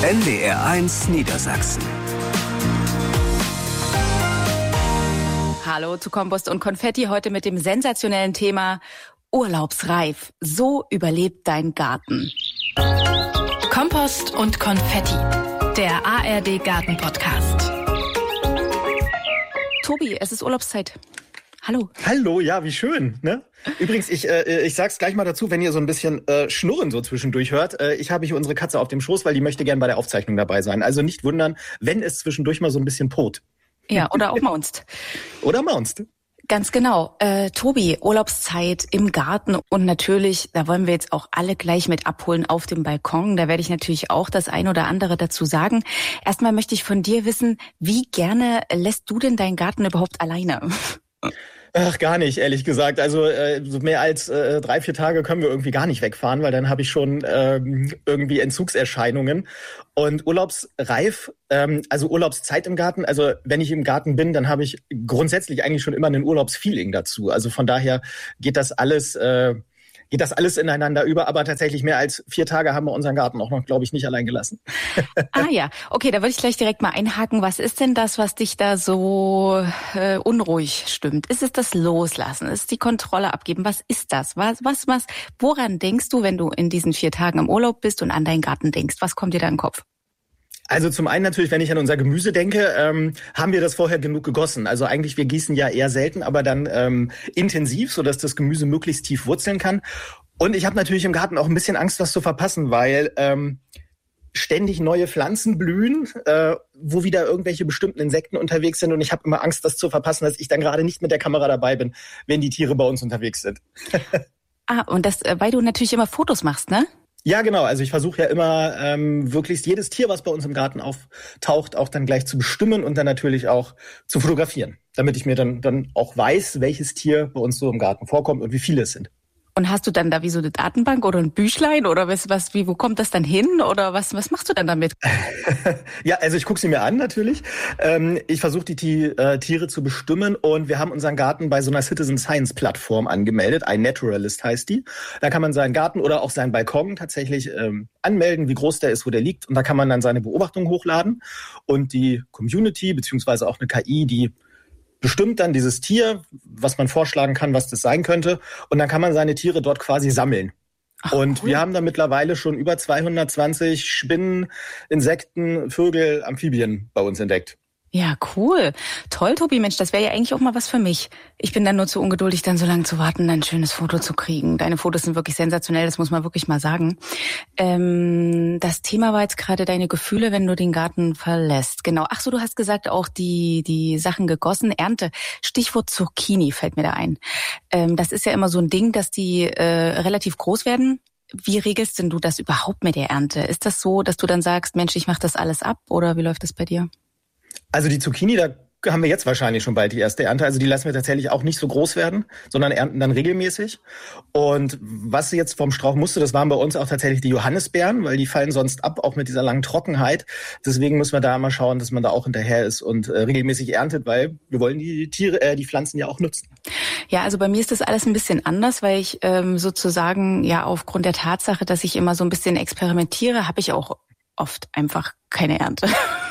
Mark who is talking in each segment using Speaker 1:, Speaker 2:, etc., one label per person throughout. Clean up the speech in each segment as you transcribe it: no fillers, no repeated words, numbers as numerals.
Speaker 1: NDR1 Niedersachsen.
Speaker 2: Hallo zu Kompost und Konfetti, heute mit dem sensationellen Thema Urlaubsreif. So überlebt dein Garten.
Speaker 3: Kompost und Konfetti, der ARD Garten Podcast.
Speaker 2: Tobi, es ist Urlaubszeit. Hallo.
Speaker 4: Hallo, ja, wie schön, ne? Übrigens, ich sag's gleich mal dazu, wenn ihr so ein bisschen Schnurren so zwischendurch hört. Ich habe hier unsere Katze auf dem Schoß, weil die möchte gern bei der Aufzeichnung dabei sein. Also nicht wundern, wenn es zwischendurch mal so ein bisschen pot.
Speaker 2: Ja, oder auch maunzt.
Speaker 4: Oder maunzt.
Speaker 2: Ganz genau. Tobi, Urlaubszeit im Garten und natürlich, da wollen wir jetzt auch alle gleich mit abholen auf dem Balkon. Da werde ich natürlich auch das ein oder andere dazu sagen. Erstmal möchte ich von dir wissen, wie gerne lässt du denn deinen Garten überhaupt alleine?
Speaker 4: Ach, gar nicht, ehrlich gesagt. Also so mehr als 3-4 Tage können wir irgendwie gar nicht wegfahren, weil dann habe ich schon irgendwie Entzugserscheinungen. Und urlaubsreif, also Urlaubszeit im Garten, also wenn ich im Garten bin, dann habe ich grundsätzlich eigentlich schon immer ein Urlaubsfeeling dazu. Also von daher geht das alles ineinander über, aber tatsächlich mehr als 4 Tage haben wir unseren Garten auch noch, glaube ich, nicht allein gelassen.
Speaker 2: Ah ja, okay, da würde ich gleich direkt mal einhaken. Was ist denn das, was dich da so unruhig stimmt? Ist es das Loslassen? Ist es die Kontrolle abgeben? Was ist das? Woran denkst du, wenn du in diesen 4 Tagen im Urlaub bist und an deinen Garten denkst? Was kommt dir da in den Kopf?
Speaker 4: Also zum einen natürlich, wenn ich an unser Gemüse denke, haben wir das vorher genug gegossen. Also eigentlich, wir gießen ja eher selten, aber dann intensiv, sodass das Gemüse möglichst tief wurzeln kann. Und ich habe natürlich im Garten auch ein bisschen Angst, was zu verpassen, weil ständig neue Pflanzen blühen, wo wieder irgendwelche bestimmten Insekten unterwegs sind. Und ich habe immer Angst, das zu verpassen, dass ich dann gerade nicht mit der Kamera dabei bin, wenn die Tiere bei uns unterwegs sind.
Speaker 2: Und das, weil du natürlich immer Fotos machst, ne?
Speaker 4: Ja, genau. Also ich versuche ja immer wirklich jedes Tier, was bei uns im Garten auftaucht, auch dann gleich zu bestimmen und dann natürlich auch zu fotografieren, damit ich mir dann auch weiß, welches Tier bei uns so im Garten vorkommt und wie viele es sind.
Speaker 2: Und hast du dann da wie so eine Datenbank oder ein Büchlein oder wo kommt das dann hin oder was machst du dann damit?
Speaker 4: Ja, also ich gucke sie mir an natürlich. Ich versuche die Tiere zu bestimmen und wir haben unseren Garten bei so einer Citizen Science Plattform angemeldet. iNaturalist heißt die. Da kann man seinen Garten oder auch seinen Balkon tatsächlich anmelden, wie groß der ist, wo der liegt. Und da kann man dann seine Beobachtungen hochladen. Und die Community beziehungsweise auch eine KI, die bestimmt dann dieses Tier, was man vorschlagen kann, was das sein könnte. Und dann kann man seine Tiere dort quasi sammeln. Ach, und cool. Wir haben da mittlerweile schon über 220 Spinnen, Insekten, Vögel, Amphibien bei uns entdeckt.
Speaker 2: Ja, cool. Toll, Tobi. Mensch, das wäre ja eigentlich auch mal was für mich. Ich bin dann nur zu ungeduldig, dann so lange zu warten, ein schönes Foto zu kriegen. Deine Fotos sind wirklich sensationell, das muss man wirklich mal sagen. Das Thema war jetzt gerade deine Gefühle, wenn du den Garten verlässt. Genau. Ach so, du hast gesagt, auch die Sachen gegossen, Ernte. Stichwort Zucchini fällt mir da ein. Das ist ja immer so ein Ding, dass die relativ groß werden. Wie regelst denn du das überhaupt mit der Ernte? Ist das so, dass du dann sagst, Mensch, ich mache das alles ab oder wie läuft das bei dir?
Speaker 4: Also die Zucchini, da haben wir jetzt wahrscheinlich schon bald die erste Ernte. Also die lassen wir tatsächlich auch nicht so groß werden, sondern ernten dann regelmäßig. Und was jetzt vom Strauch musste, das waren bei uns auch tatsächlich die Johannisbeeren, weil die fallen sonst ab, auch mit dieser langen Trockenheit. Deswegen müssen wir da mal schauen, dass man da auch hinterher ist und regelmäßig erntet, weil wir wollen die Pflanzen ja auch nutzen.
Speaker 2: Ja, also bei mir ist das alles ein bisschen anders, weil ich sozusagen ja aufgrund der Tatsache, dass ich immer so ein bisschen experimentiere, habe ich auch oft einfach keine Ernte.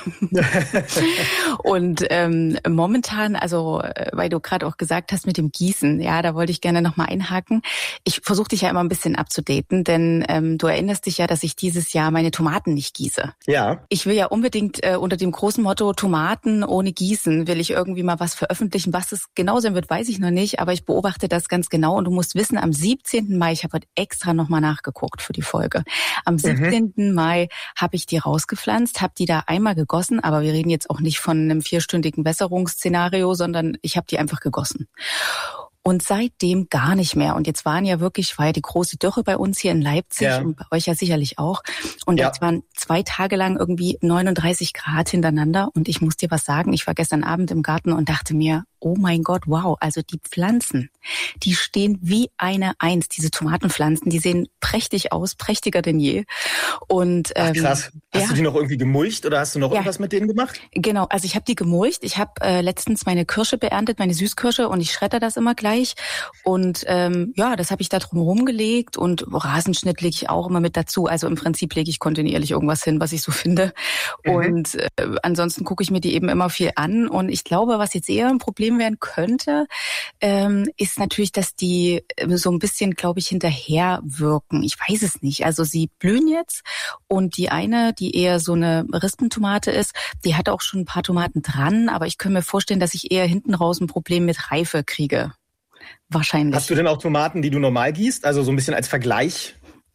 Speaker 2: Und momentan, also weil du gerade auch gesagt hast mit dem Gießen, ja, da wollte ich gerne nochmal einhaken. Ich versuche dich ja immer ein bisschen abzudaten, denn du erinnerst dich ja, dass ich dieses Jahr meine Tomaten nicht gieße.
Speaker 4: Ja.
Speaker 2: Ich will ja unbedingt unter dem großen Motto Tomaten ohne Gießen, will ich irgendwie mal was veröffentlichen. Was es genau sein wird, weiß ich noch nicht, aber ich beobachte das ganz genau und du musst wissen, am 17. Mai, ich habe heute extra nochmal nachgeguckt für die Folge, am 17. Mai habe ich die rausgepflanzt, habe die da einmal gegossen, aber wir reden jetzt auch nicht von einem 4-stündigen Wässerungsszenario, sondern ich habe die einfach gegossen. Und seitdem gar nicht mehr. Und jetzt war ja die große Dürre bei uns hier in Leipzig und bei euch ja sicherlich auch. Und jetzt waren 2 Tage lang irgendwie 39 Grad hintereinander. Und ich muss dir was sagen, ich war gestern Abend im Garten und dachte mir, oh mein Gott, wow, also die Pflanzen, die stehen wie eine Eins, diese Tomatenpflanzen, die sehen prächtig aus, prächtiger denn je. Und
Speaker 4: ach, krass. Hast du die noch irgendwie gemulcht oder hast du noch irgendwas mit denen gemacht?
Speaker 2: Genau, also ich habe die gemulcht. Ich habe letztens meine Kirsche beerntet, meine Süßkirsche, und ich schredder das immer gleich. Und das habe ich da drum gelegt, und Rasenschnitt lege ich auch immer mit dazu. Also im Prinzip lege ich kontinuierlich irgendwas hin, was ich so finde. Und ansonsten gucke ich mir die eben immer viel an. Und ich glaube, was jetzt eher ein Problem werden könnte, ist natürlich, dass die so ein bisschen, glaube ich, hinterher wirken. Ich weiß es nicht. Also sie blühen jetzt, und die eine, die eher so eine Rispentomate ist, die hat auch schon ein paar Tomaten dran, aber ich könnte mir vorstellen, dass ich eher hinten raus ein Problem mit Reife kriege. Wahrscheinlich.
Speaker 4: Hast du denn auch Tomaten, die du normal gießt? Also so ein bisschen als Vergleich?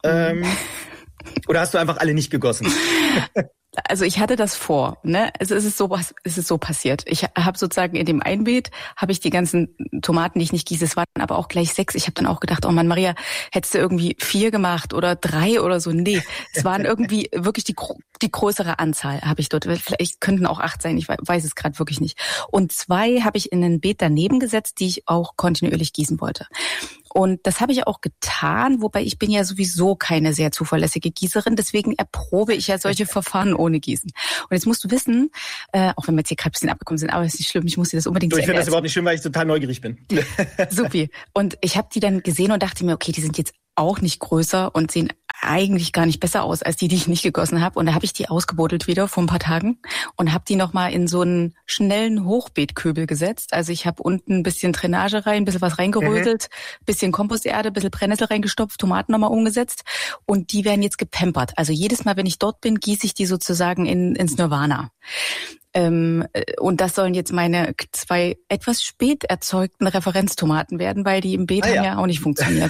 Speaker 4: Oder hast du einfach alle nicht gegossen?
Speaker 2: Also ich hatte das vor, ne? Also es ist so passiert. Ich habe sozusagen in dem Einbeet habe ich die ganzen Tomaten, die ich nicht gieße, es waren aber auch gleich 6. Ich habe dann auch gedacht, oh Mann, Maria, hättest du irgendwie 4 gemacht oder 3 oder so? Nee, es waren irgendwie wirklich die größere Anzahl habe ich dort. Vielleicht könnten auch 8 sein, ich weiß es gerade wirklich nicht. Und 2 habe ich in ein Beet daneben gesetzt, die ich auch kontinuierlich gießen wollte. Und das habe ich auch getan, wobei ich bin ja sowieso keine sehr zuverlässige Gießerin, deswegen erprobe ich ja solche Verfahren ohne Gießen. Und jetzt musst du wissen, auch wenn wir jetzt hier gerade ein bisschen abgekommen sind, aber es ist nicht schlimm, ich muss dir das unbedingt sagen.
Speaker 4: Ich finde das überhaupt nicht schlimm, weil ich total neugierig bin.
Speaker 2: Supi. Und ich habe die dann gesehen und dachte mir, okay, die sind jetzt auch nicht größer und sehen eigentlich gar nicht besser aus als die ich nicht gegossen habe. Und da habe ich die ausgebuddelt wieder vor ein paar Tagen und habe die nochmal in so einen schnellen Hochbeetköbel gesetzt. Also ich habe unten ein bisschen Drainage rein, ein bisschen was reingeröselt, bisschen Komposterde, ein bisschen Brennnessel reingestopft, Tomaten nochmal umgesetzt, und die werden jetzt gepampert. Also jedes Mal, wenn ich dort bin, gieße ich die sozusagen ins Nirvana. Und das sollen jetzt meine 2 etwas spät erzeugten Referenztomaten werden, weil die im Beet haben ja auch nicht funktioniert.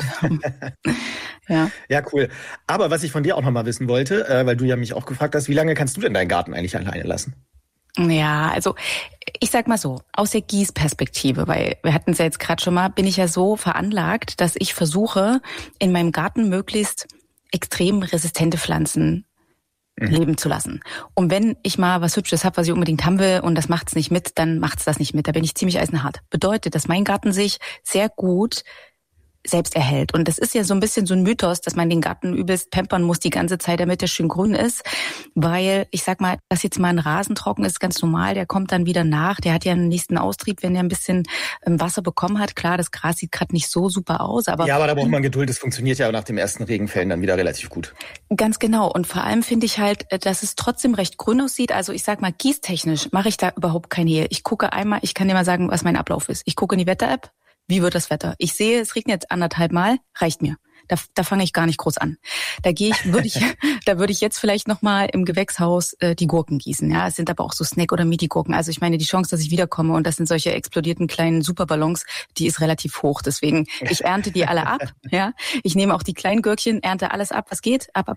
Speaker 4: Ja, cool. Aber was ich von dir auch nochmal wissen wollte, weil du ja mich auch gefragt hast, wie lange kannst du denn deinen Garten eigentlich alleine lassen?
Speaker 2: Ja, also ich sag mal so, aus der Gießperspektive, weil wir hatten es ja jetzt gerade schon mal, bin ich ja so veranlagt, dass ich versuche, in meinem Garten möglichst extrem resistente Pflanzen leben zu lassen. Und wenn ich mal was Hübsches habe, was ich unbedingt haben will, und das macht's nicht mit, dann macht's das nicht mit. Da bin ich ziemlich eisenhart. Bedeutet, dass mein Garten sich sehr gut selbst erhält. Und das ist ja so ein bisschen so ein Mythos, dass man den Garten übelst pampern muss die ganze Zeit, damit der schön grün ist. Weil, ich sag mal, dass jetzt mal ein Rasen trocken ist, ganz normal, der kommt dann wieder nach. Der hat ja einen nächsten Austrieb, wenn er ein bisschen Wasser bekommen hat. Klar, das Gras sieht gerade nicht so super aus. Aber
Speaker 4: ja, aber da braucht man Geduld. Das funktioniert ja nach den ersten Regenfällen dann wieder relativ gut.
Speaker 2: Ganz genau. Und vor allem finde ich halt, dass es trotzdem recht grün aussieht. Also ich sag mal, gießtechnisch mache ich da überhaupt keine Hehl. Ich gucke einmal, ich kann dir mal sagen, was mein Ablauf ist. Ich gucke in die Wetter-App. Wie wird das Wetter? Ich sehe, es regnet jetzt 1,5 Mal, reicht mir. Da fange ich gar nicht groß an. Da würde ich jetzt vielleicht noch mal im Gewächshaus die Gurken gießen. Ja, es sind aber auch so Snack- oder Midi-Gurken. Also ich meine, die Chance, dass ich wiederkomme und das sind solche explodierten kleinen Superballons, die ist relativ hoch. Deswegen, ich ernte die alle ab. Ja, ich nehme auch die kleinen Gürkchen, ernte alles ab, was geht. Ab.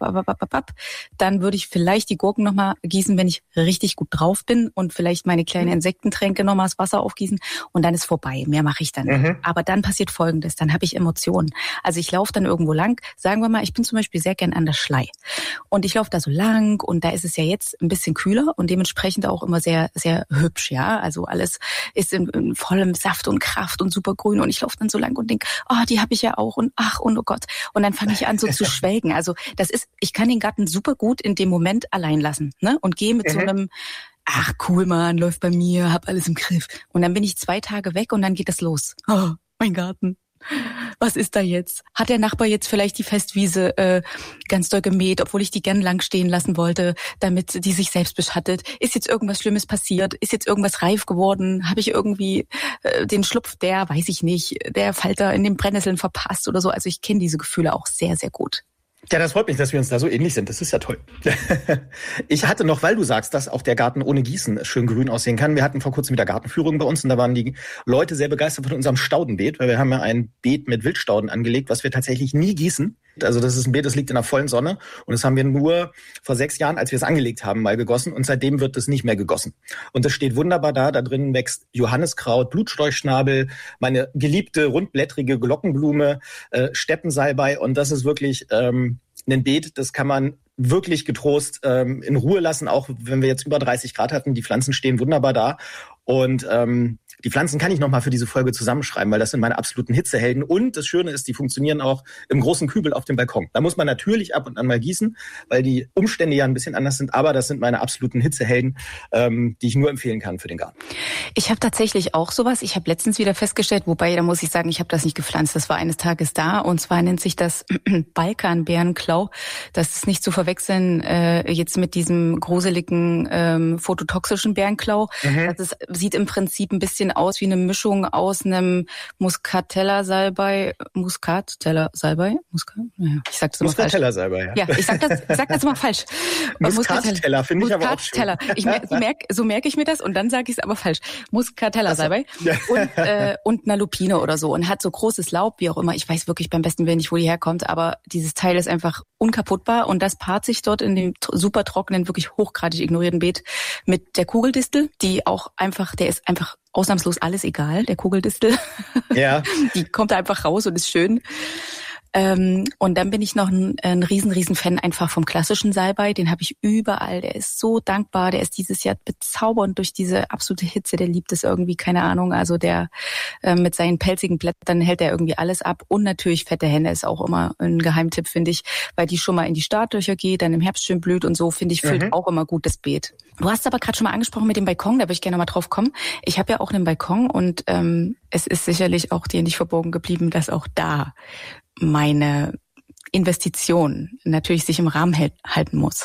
Speaker 2: Dann würde ich vielleicht die Gurken noch mal gießen, wenn ich richtig gut drauf bin, und vielleicht meine kleinen Insektentränke noch mal das Wasser aufgießen, und dann ist vorbei. Mehr mache ich dann nicht. Aber dann passiert Folgendes: Dann habe ich Emotionen. Also ich laufe dann irgendwo lang. Sagen wir mal, ich bin zum Beispiel sehr gern an der Schlei. Und ich laufe da so lang, und da ist es ja jetzt ein bisschen kühler und dementsprechend auch immer sehr, sehr hübsch, ja. Also alles ist in vollem Saft und Kraft und super grün, und ich laufe dann so lang und denke, oh, die habe ich ja auch, und ach, und oh Gott. Und dann fange ich an so zu schwelgen. Also ich kann den Garten super gut in dem Moment allein lassen, ne? Und gehe mit so einem, ach cool, Mann, läuft bei mir, hab alles im Griff. Und dann bin ich 2 Tage weg, und dann geht das los. Oh, mein Garten. Was ist da jetzt? Hat der Nachbar jetzt vielleicht die Festwiese ganz doll gemäht, obwohl ich die gern lang stehen lassen wollte, damit die sich selbst beschattet? Ist jetzt irgendwas Schlimmes passiert? Ist jetzt irgendwas reif geworden? Habe ich irgendwie den Schlupf weiß ich nicht, der Falter in den Brennnesseln verpasst oder so? Also ich kenne diese Gefühle auch sehr, sehr gut.
Speaker 4: Ja, das freut mich, dass wir uns da so ähnlich sind. Das ist ja toll. Ich hatte noch, weil du sagst, dass auch der Garten ohne Gießen schön grün aussehen kann. Wir hatten vor kurzem wieder Gartenführung bei uns, und da waren die Leute sehr begeistert von unserem Staudenbeet, weil wir haben ja ein Beet mit Wildstauden angelegt, was wir tatsächlich nie gießen. Also das ist ein Beet, das liegt in der vollen Sonne, und das haben wir nur vor 6 Jahren, als wir es angelegt haben, mal gegossen, und seitdem wird es nicht mehr gegossen. Und das steht wunderbar da. Da drin wächst Johanniskraut, Blutstorchschnabel, meine geliebte rundblättrige Glockenblume, Steppensalbei, und das ist wirklich ein Beet, das kann man wirklich getrost in Ruhe lassen, auch wenn wir jetzt über 30 Grad hatten. Die Pflanzen stehen wunderbar da. Und die Pflanzen kann ich nochmal für diese Folge zusammenschreiben, weil das sind meine absoluten Hitzehelden. Und das Schöne ist, die funktionieren auch im großen Kübel auf dem Balkon. Da muss man natürlich ab und an mal gießen, weil die Umstände ja ein bisschen anders sind. Aber das sind meine absoluten Hitzehelden, die ich nur empfehlen kann für den Garten.
Speaker 2: Ich habe tatsächlich auch sowas. Ich habe letztens wieder festgestellt, wobei, da muss ich sagen, ich habe das nicht gepflanzt. Das war eines Tages da. Und zwar nennt sich das Balkanbärenklau. Das ist nicht zu verwechseln jetzt mit diesem gruseligen phototoxischen Bärenklau. Das sieht im Prinzip ein bisschen aus wie eine Mischung aus einem Muscatella-Salbei. Ich sag das immer falsch.
Speaker 4: Muscatella-Salbei,
Speaker 2: ja. Ich sag das immer falsch.
Speaker 4: Muscatella finde ich aber auch schön.
Speaker 2: So merke ich mir das und dann sage ich es aber falsch. Muscatella-Salbei und einer Lupine oder so und hat so großes Laub, wie auch immer. Ich weiß wirklich beim besten Willen nicht, wo die herkommt, aber dieses Teil ist einfach unkaputtbar und das paart sich dort in dem super trockenen, wirklich hochgradig ignorierten Beet mit der Kugeldistel, die auch einfach, der ist einfach ausnahmslos alles egal, der Kugeldistel. Ja. Die kommt da einfach raus und ist schön. Und dann bin ich noch ein riesen Fan einfach vom klassischen Salbei. Den habe ich überall. Der ist so dankbar. Der ist dieses Jahr bezaubernd durch diese absolute Hitze. Der liebt es irgendwie, keine Ahnung. Also der mit seinen pelzigen Blättern hält er irgendwie alles ab. Und natürlich fette Henne ist auch immer ein Geheimtipp, finde ich, weil die schon mal in die Startlöcher geht, dann im Herbst schön blüht und so, finde ich, füllt auch immer gut das Beet. Du hast aber gerade schon mal angesprochen mit dem Balkon, da würde ich gerne mal drauf kommen. Ich habe ja auch einen Balkon und es ist sicherlich auch dir nicht verborgen geblieben, dass auch da meine Investition natürlich sich im Rahmen halten muss.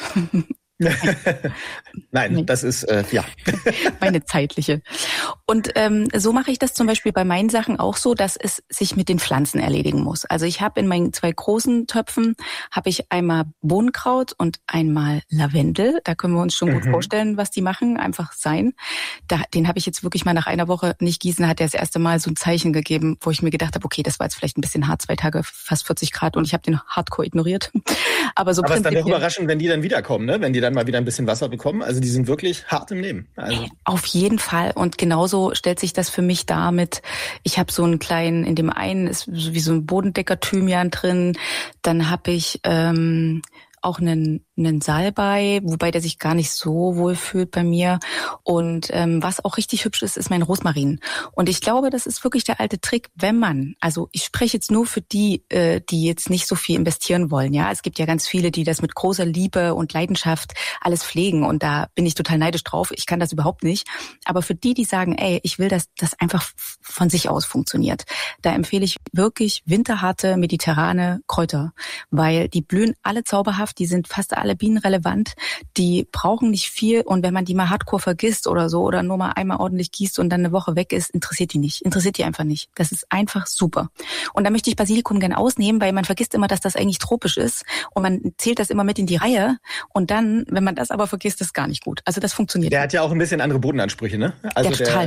Speaker 4: Nein, das ist, ja.
Speaker 2: Meine zeitliche. Und so mache ich das zum Beispiel bei meinen Sachen auch so, dass es sich mit den Pflanzen erledigen muss. Also ich habe in meinen 2 großen Töpfen, habe ich einmal Bohnenkraut und einmal Lavendel. Da können wir uns schon gut vorstellen, was die machen. Einfach sein. Den habe ich jetzt wirklich mal nach einer Woche nicht gießen, hat der das erste Mal so ein Zeichen gegeben, wo ich mir gedacht habe, okay, das war jetzt vielleicht ein bisschen hart, 2 Tage, fast 40 Grad und ich habe den hardcore ignoriert. Aber es ist
Speaker 4: dann doch überraschend, wenn die dann wiederkommen, ne? Wenn die dann mal wieder ein bisschen Wasser bekommen. Also die sind wirklich hart im Nehmen. Also.
Speaker 2: Auf jeden Fall. Und genauso stellt sich das für mich dar mit, ich habe so einen kleinen, in dem einen ist wie so ein Bodendecker-Thymian drin. Dann habe ich auch einen Salbei, wobei der sich gar nicht so wohl fühlt bei mir. Und was auch richtig hübsch ist, ist mein Rosmarin. Und ich glaube, das ist wirklich der alte Trick, wenn man, also ich spreche jetzt nur für die, die jetzt nicht so viel investieren wollen. Ja, es gibt ja ganz viele, die das mit großer Liebe und Leidenschaft alles pflegen. Und da bin ich total neidisch drauf. Ich kann das überhaupt nicht. Aber für die, die sagen, ey, ich will, dass das einfach von sich aus funktioniert, da empfehle ich wirklich winterharte, mediterrane Kräuter, weil die blühen alle zauberhaft. Die sind fast alle bienenrelevant. Die brauchen nicht viel. Und wenn man die mal hardcore vergisst oder so oder nur mal einmal ordentlich gießt und dann eine Woche weg ist, interessiert die einfach nicht. Das ist einfach super. Und da möchte ich Basilikum gerne ausnehmen, weil man vergisst immer, dass das eigentlich tropisch ist und man zählt das immer mit in die Reihe. Und dann, wenn man das aber vergisst, ist gar nicht gut. Also das funktioniert.
Speaker 4: Der hat ja auch ein bisschen andere Bodenansprüche, ne? Also
Speaker 2: total.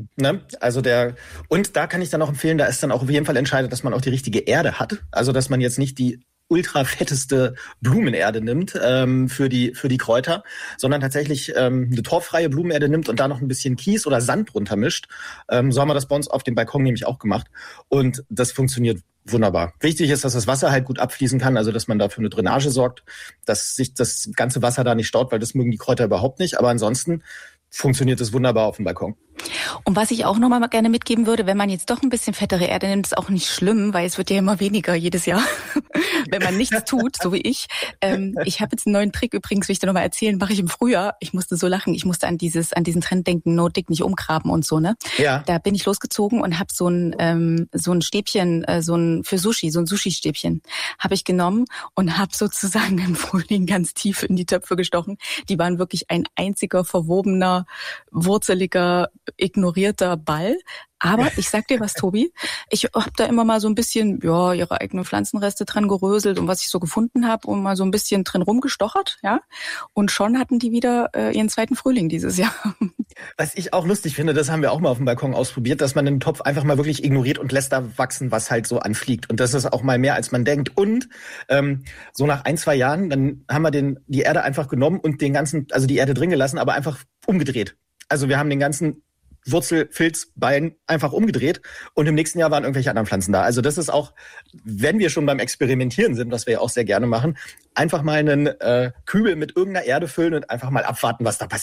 Speaker 4: Und da kann ich dann auch empfehlen, da ist dann auch auf jeden Fall entscheidend, dass man auch die richtige Erde hat. Also dass man jetzt nicht die ultra fetteste Blumenerde nimmt für die Kräuter, sondern tatsächlich eine torffreie Blumenerde nimmt und da noch ein bisschen Kies oder Sand drunter mischt. So haben wir das bei uns auf dem Balkon nämlich auch gemacht und das funktioniert wunderbar. Wichtig ist, dass das Wasser halt gut abfließen kann, also dass man dafür eine Drainage sorgt, dass sich das ganze Wasser da nicht staut, weil das mögen die Kräuter überhaupt nicht, aber ansonsten funktioniert es wunderbar auf dem Balkon.
Speaker 2: Und was ich auch noch mal gerne mitgeben würde, wenn man jetzt doch ein bisschen fettere Erde nimmt, ist auch nicht schlimm, weil es wird ja immer weniger jedes Jahr, wenn man nichts tut, so wie ich. Ich habe jetzt einen neuen Trick übrigens, will ich dir noch mal erzählen, mache ich im Frühjahr. Ich musste so lachen, ich musste an diesen Trend denken, no dick, nicht umgraben und so, ne? Ja. Da bin ich losgezogen und habe so ein Stäbchen, für Sushi, so ein Sushi-Stäbchen, habe ich genommen und habe sozusagen im Frühling ganz tief in die Töpfe gestochen. Die waren wirklich ein einziger verwobener, wurzeliger, ignorierter Ball. Aber ich sag dir was, Tobi, ich habe da immer mal so ein bisschen, ja, ihre eigenen Pflanzenreste dran geröselt und was ich so gefunden habe und mal so ein bisschen drin rumgestochert, ja. Und schon hatten die wieder ihren 2. Frühling dieses Jahr.
Speaker 4: Was ich auch lustig finde, das haben wir auch mal auf dem Balkon ausprobiert, dass man den Topf einfach mal wirklich ignoriert und lässt da wachsen, was halt so anfliegt. Und das ist auch mal mehr, als man denkt. Und so nach 1-2 Jahren, dann haben wir die Erde einfach genommen und die Erde drin gelassen, aber einfach umgedreht. Also wir haben den ganzen Wurzelfilzbein einfach umgedreht und im nächsten Jahr waren irgendwelche anderen Pflanzen da. Also das ist auch, wenn wir schon beim Experimentieren sind, was wir ja auch sehr gerne machen, einfach mal einen Kübel mit irgendeiner Erde füllen und einfach mal abwarten, was da passiert.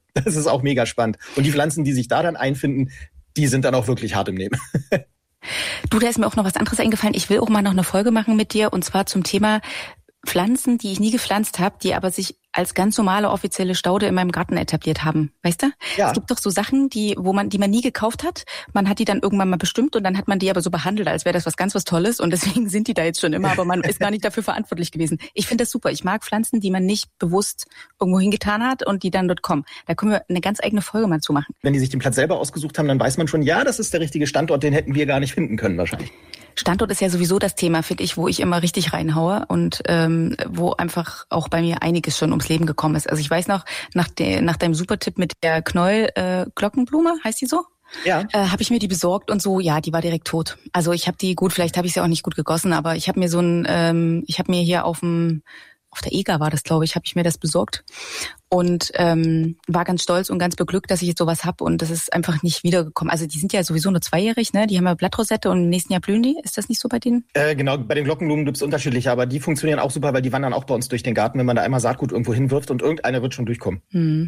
Speaker 4: Das ist auch mega spannend. Und die Pflanzen, die sich da dann einfinden, die sind dann auch wirklich hart im Nehmen.
Speaker 2: Du, da ist mir auch noch was anderes eingefallen. Ich will auch mal noch eine Folge machen mit dir, und zwar zum Thema Pflanzen, die ich nie gepflanzt habe, die aber sich als ganz normale offizielle Staude in meinem Garten etabliert haben. Weißt du? Ja. Es gibt doch so Sachen, die man nie gekauft hat. Man hat die dann irgendwann mal bestimmt und dann hat man die aber so behandelt, als wäre das was Tolles, und deswegen sind die da jetzt schon immer, aber man ist gar nicht dafür verantwortlich gewesen. Ich finde das super. Ich mag Pflanzen, die man nicht bewusst irgendwo hingetan hat und die dann dort kommen. Da können wir eine ganz eigene Folge mal zu machen.
Speaker 4: Wenn die sich den Platz selber ausgesucht haben, dann weiß man schon, ja, das ist der richtige Standort, den hätten wir gar nicht finden können wahrscheinlich.
Speaker 2: Standort ist ja sowieso das Thema, finde ich, wo ich immer richtig reinhaue und wo einfach auch bei mir einiges schon ums Leben gekommen ist. Also ich weiß noch, nach deinem Supertipp mit der Knäuel-Glockenblume, heißt die so?
Speaker 4: Ja.
Speaker 2: Habe ich mir die besorgt und so, ja, die war direkt tot. Also ich habe die, gut, vielleicht habe ich sie auch nicht gut gegossen, aber ich habe mir ich habe mir hier auf der EGA war das, glaube ich, habe ich mir das besorgt und war ganz stolz und ganz beglückt, dass ich jetzt sowas habe, und das ist einfach nicht wiedergekommen. Also die sind ja sowieso nur zweijährig, ne? Die haben ja Blattrosette und im nächsten Jahr blühen die. Ist das nicht so bei denen?
Speaker 4: Genau, bei den Glockenblumen gibt's unterschiedliche, aber die funktionieren auch super, weil die wandern auch bei uns durch den Garten, wenn man da einmal Saatgut irgendwo hinwirft, und irgendeiner wird schon durchkommen.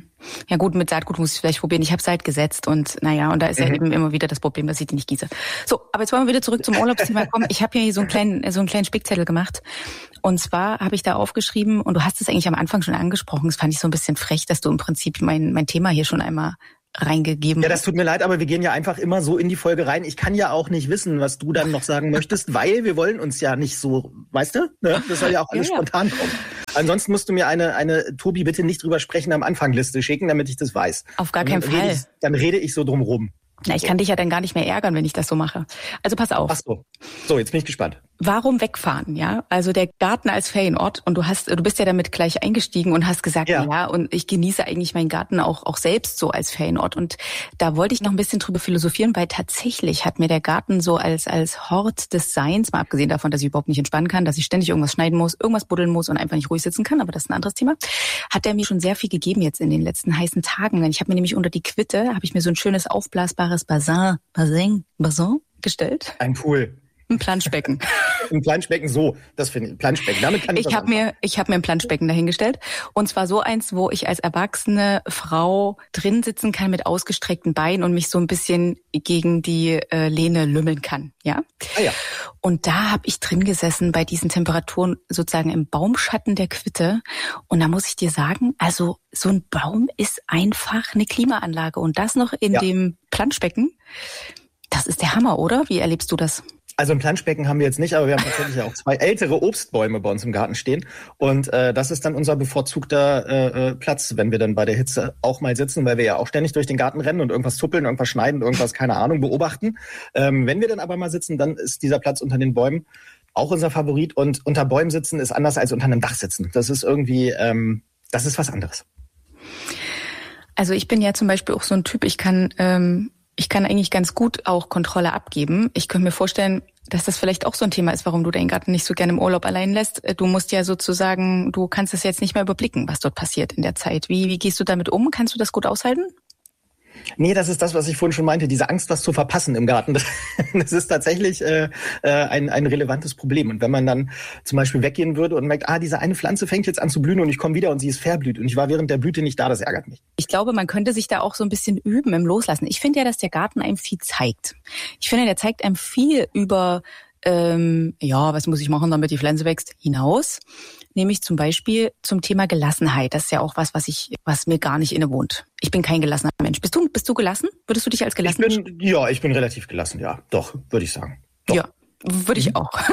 Speaker 2: Ja gut, mit Saatgut muss ich vielleicht probieren. Ich habe es halt gesetzt und naja, und da ist ja eben immer wieder das Problem, dass ich die nicht gieße. So, aber jetzt wollen wir wieder zurück zum Urlaubsthema kommen. Ich habe hier so einen kleinen Spickzettel gemacht. Und zwar habe ich da aufgeschrieben, und du hast es eigentlich am Anfang schon angesprochen, das fand ich so ein bisschen frech, dass du im Prinzip mein Thema hier schon einmal reingegeben hast.
Speaker 4: Ja, das tut mir leid, aber wir gehen ja einfach immer so in die Folge rein. Ich kann ja auch nicht wissen, was du dann noch sagen möchtest, weil wir wollen uns ja nicht so, weißt du? Ne? Das soll ja auch alles spontan kommen. Ansonsten musst du mir eine Tobi, bitte nicht drüber sprechen, am Anfang Liste schicken, damit ich das weiß.
Speaker 2: Auf gar keinen Fall.
Speaker 4: Dann rede ich so drum rum.
Speaker 2: Na, ich kann dich ja dann gar nicht mehr ärgern, wenn ich das so mache. Also pass auf.
Speaker 4: Ach so. So, jetzt bin ich gespannt.
Speaker 2: Warum wegfahren, ja? Also der Garten als Ferienort, und du bist ja damit gleich eingestiegen und hast gesagt, ja, und ich genieße eigentlich meinen Garten auch selbst so als Ferienort. Und da wollte ich noch ein bisschen drüber philosophieren, weil tatsächlich hat mir der Garten so als Hort des Seins, mal abgesehen davon, dass ich überhaupt nicht entspannen kann, dass ich ständig irgendwas schneiden muss, irgendwas buddeln muss und einfach nicht ruhig sitzen kann, aber das ist ein anderes Thema, hat er mir schon sehr viel gegeben jetzt in den letzten heißen Tagen. Ich habe mir nämlich unter die Quitte, habe ich mir so ein schönes aufblasbares Bassin gestellt.
Speaker 4: Ein Pool.
Speaker 2: Ein Planschbecken.
Speaker 4: Ein Planschbecken, so, das finde ich. Planschbecken, damit kann ich
Speaker 2: Ich habe mir ein Planschbecken dahingestellt. Und zwar so eins, wo ich als erwachsene Frau drin sitzen kann mit ausgestreckten Beinen und mich so ein bisschen gegen die Lehne lümmeln kann. Ja?
Speaker 4: Ah, ja.
Speaker 2: Und da habe ich drin gesessen bei diesen Temperaturen sozusagen im Baumschatten der Quitte. Und da muss ich dir sagen, also so ein Baum ist einfach eine Klimaanlage. Und das noch in dem Planschbecken. Das ist der Hammer, oder? Wie erlebst du das?
Speaker 4: Also ein Planschbecken haben wir jetzt nicht, aber wir haben tatsächlich ja auch 2 ältere Obstbäume bei uns im Garten stehen. Und das ist dann unser bevorzugter Platz, wenn wir dann bei der Hitze auch mal sitzen, weil wir ja auch ständig durch den Garten rennen und irgendwas zuppeln, irgendwas schneiden, irgendwas, keine Ahnung, beobachten. Wenn wir dann aber mal sitzen, dann ist dieser Platz unter den Bäumen auch unser Favorit. Und unter Bäumen sitzen ist anders als unter einem Dach sitzen. Das ist irgendwie, das ist was anderes.
Speaker 2: Also ich bin ja zum Beispiel auch so ein Typ, ich kann eigentlich ganz gut auch Kontrolle abgeben. Ich könnte mir vorstellen, dass das vielleicht auch so ein Thema ist, warum du deinen Garten nicht so gerne im Urlaub allein lässt. Du musst ja sozusagen, du kannst das jetzt nicht mehr überblicken, was dort passiert in der Zeit. Wie gehst du damit um? Kannst du das gut aushalten?
Speaker 4: Nee, das ist das, was ich vorhin schon meinte, diese Angst, was zu verpassen im Garten. Das ist tatsächlich ein relevantes Problem. Und wenn man dann zum Beispiel weggehen würde und merkt, diese eine Pflanze fängt jetzt an zu blühen und ich komme wieder und sie ist verblüht und ich war während der Blüte nicht da, das ärgert mich.
Speaker 2: Ich glaube, man könnte sich da auch so ein bisschen üben im Loslassen. Ich finde ja, dass der Garten einem viel zeigt. Ich finde, der zeigt einem viel über, was muss ich machen, damit die Pflanze wächst, hinaus. Nämlich zum Beispiel zum Thema Gelassenheit. Das ist ja auch was mir gar nicht innewohnt. Ich bin kein gelassener Mensch. Bist du gelassen? Würdest du dich als gelassen?
Speaker 4: Ich bin relativ gelassen, ja. Doch, würde ich sagen. Doch.
Speaker 2: Ja, würde ich auch.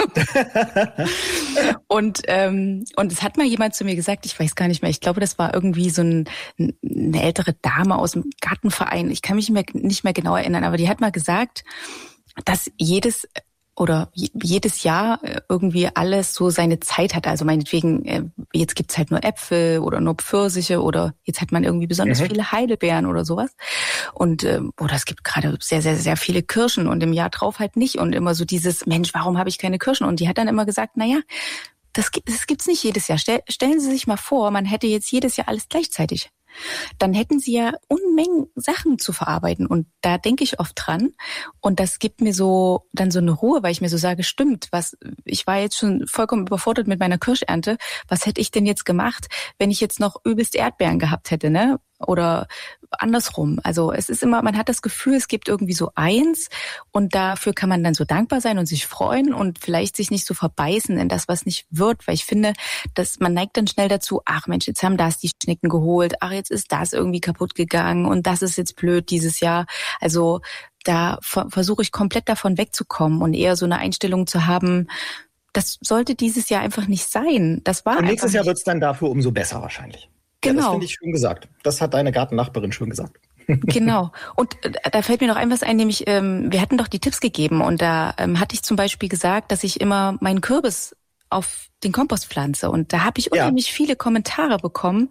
Speaker 2: Und es hat mal jemand zu mir gesagt, ich weiß gar nicht mehr, ich glaube, das war irgendwie so eine ältere Dame aus dem Gartenverein. Ich kann mich nicht mehr genau erinnern, aber die hat mal gesagt, dass jedes Jahr irgendwie alles so seine Zeit hat. Also meinetwegen, jetzt gibt's halt nur Äpfel oder nur Pfirsiche oder jetzt hat man irgendwie besonders viele Heidelbeeren oder sowas. Und oder es gibt gerade sehr, sehr, sehr viele Kirschen und im Jahr drauf halt nicht. Und immer so dieses, Mensch, warum habe ich keine Kirschen? Und die hat dann immer gesagt, naja, das gibt's nicht jedes Jahr. Stellen Sie sich mal vor, man hätte jetzt jedes Jahr alles gleichzeitig. Dann hätten sie ja Unmengen Sachen zu verarbeiten. Und da denke ich oft dran. Und das gibt mir so dann so eine Ruhe, weil ich mir so sage, stimmt, ich war jetzt schon vollkommen überfordert mit meiner Kirschernte. Was hätte ich denn jetzt gemacht, wenn ich jetzt noch übelst Erdbeeren gehabt hätte, ne? oder andersrum. Also es ist immer, man hat das Gefühl, es gibt irgendwie so eins und dafür kann man dann so dankbar sein und sich freuen und vielleicht sich nicht so verbeißen in das, was nicht wird, weil ich finde, dass man neigt dann schnell dazu, ach Mensch, jetzt haben das die Schnecken geholt, ach jetzt ist das irgendwie kaputt gegangen und das ist jetzt blöd dieses Jahr. Also da versuche ich komplett davon wegzukommen und eher so eine Einstellung zu haben, das sollte dieses Jahr einfach nicht sein. Das war
Speaker 4: und nächstes Jahr wird es dann dafür umso besser wahrscheinlich.
Speaker 2: Genau.
Speaker 4: Ja, das finde ich schön gesagt. Das hat deine Gartennachbarin schön gesagt.
Speaker 2: Genau. Und da fällt mir noch ein was ein, nämlich wir hatten doch die Tipps gegeben und da hatte ich zum Beispiel gesagt, dass ich immer meinen Kürbis auf den Kompost pflanze und da habe ich unheimlich viele Kommentare bekommen.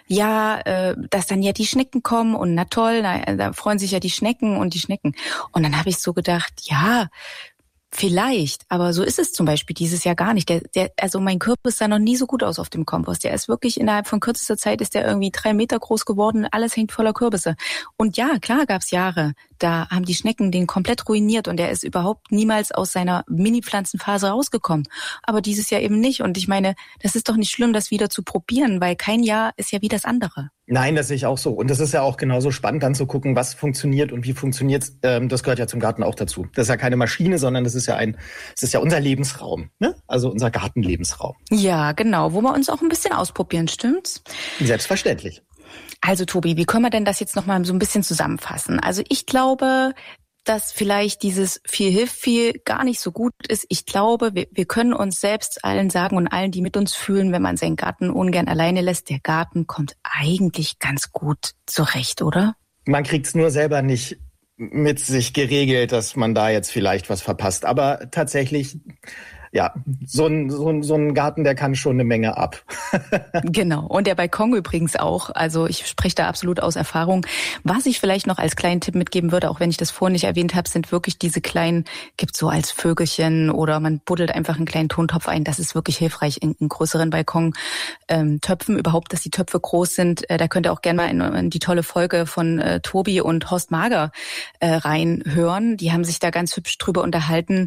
Speaker 2: Ja, dass dann ja die Schnecken kommen und na toll, da freuen sich ja die Schnecken und die Schnecken. Und dann habe ich so gedacht, ja, vielleicht, aber so ist es zum Beispiel dieses Jahr gar nicht. Also mein Kürbis sah noch nie so gut aus auf dem Kompost. Der ist wirklich innerhalb von kürzester Zeit ist der irgendwie 3 Meter groß geworden. Alles hängt voller Kürbisse. Und ja, klar gab's Jahre, da haben die Schnecken den komplett ruiniert und der ist überhaupt niemals aus seiner Mini-Pflanzenphase rausgekommen. Aber dieses Jahr eben nicht. Und ich meine, das ist doch nicht schlimm, das wieder zu probieren, weil kein Jahr ist ja wie das andere.
Speaker 4: Nein, das sehe ich auch so. Und das ist ja auch genauso spannend, dann zu gucken, was funktioniert und wie funktioniert's. Das gehört ja zum Garten auch dazu. Das ist ja keine Maschine, sondern das ist ja unser Lebensraum, ne? Also unser Gartenlebensraum.
Speaker 2: Ja, genau, wo wir uns auch ein bisschen ausprobieren, stimmt's?
Speaker 4: Selbstverständlich.
Speaker 2: Also Tobi, wie können wir denn das jetzt nochmal so ein bisschen zusammenfassen? Also ich glaube, dass vielleicht dieses viel hilft viel gar nicht so gut ist. Ich glaube, wir können uns selbst allen sagen und allen, die mit uns fühlen, wenn man seinen Garten ungern alleine lässt, der Garten kommt eigentlich ganz gut zurecht, oder?
Speaker 4: Man kriegt's nur selber nicht mit sich geregelt, dass man da jetzt vielleicht was verpasst. Aber tatsächlich, ja, so ein Garten, der kann schon eine Menge ab.
Speaker 2: Genau. Und der Balkon übrigens auch. Also ich spreche da absolut aus Erfahrung. Was ich vielleicht noch als kleinen Tipp mitgeben würde, auch wenn ich das vorhin nicht erwähnt habe, sind wirklich diese kleinen, gibt's so als Vögelchen oder man buddelt einfach einen kleinen Tontopf ein. Das ist wirklich hilfreich in größeren Balkontöpfen. Überhaupt, dass die Töpfe groß sind. Da könnt ihr auch gerne mal in die tolle Folge von Tobi und Horst Mager reinhören. Die haben sich da ganz hübsch drüber unterhalten,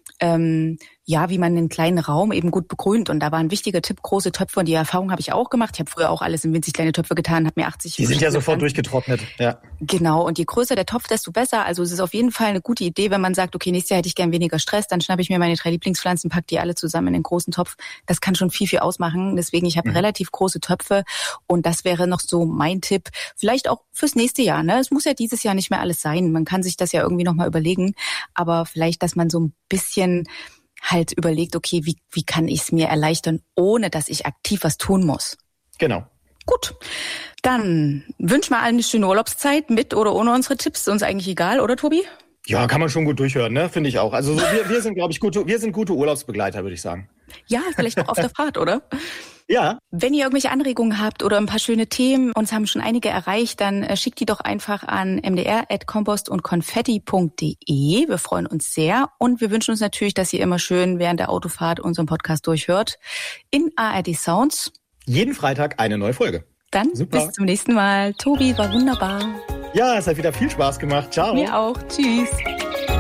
Speaker 2: wie man einen kleinen Raum eben gut begrünt. Und da war ein wichtiger Tipp, große Töpfe. Und die Erfahrung habe ich auch gemacht. Ich habe früher auch alles in winzig kleine Töpfe getan, habe mir 80...
Speaker 4: Die sind ja sofort durchgetrocknet, ja.
Speaker 2: Genau. Und je größer der Topf, desto besser. Also es ist auf jeden Fall eine gute Idee, wenn man sagt, okay, nächstes Jahr hätte ich gern weniger Stress, dann schnappe ich mir meine 3 Lieblingspflanzen, pack die alle zusammen in den großen Topf. Das kann schon viel ausmachen. Deswegen, ich habe relativ große Töpfe. Und das wäre noch so mein Tipp. Vielleicht auch fürs nächste Jahr. Ne? Es muss ja dieses Jahr nicht mehr alles sein. Man kann sich das ja irgendwie nochmal überlegen. Aber vielleicht, dass man so ein bisschen halt überlegt, okay, wie kann ich es mir erleichtern, ohne dass ich aktiv was tun muss.
Speaker 4: Genau.
Speaker 2: Gut, dann wünschen wir allen eine schöne Urlaubszeit mit oder ohne unsere Tipps. Ist uns eigentlich egal, oder Tobi?
Speaker 4: Ja, kann man schon gut durchhören, ne? Finde ich auch. Also wir sind, glaube ich, gute Urlaubsbegleiter, würde ich sagen.
Speaker 2: Ja, vielleicht auch auf der Fahrt, oder?
Speaker 4: Ja.
Speaker 2: Wenn ihr irgendwelche Anregungen habt oder ein paar schöne Themen, uns haben schon einige erreicht, dann schickt die doch einfach an mdr@kompostundkonfetti.de. Wir freuen uns sehr und wir wünschen uns natürlich, dass ihr immer schön während der Autofahrt unseren Podcast durchhört. In ARD Sounds.
Speaker 4: Jeden Freitag eine neue Folge.
Speaker 2: Dann Super. Bis zum nächsten Mal. Tobi, war wunderbar.
Speaker 4: Ja, es hat wieder viel Spaß gemacht. Ciao.
Speaker 2: Mir auch. Tschüss.